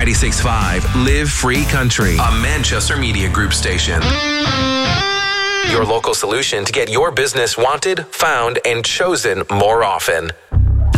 96.5 Live Free Country, a Manchester Media Group station. Your local solution to get your business wanted, found, and chosen more often.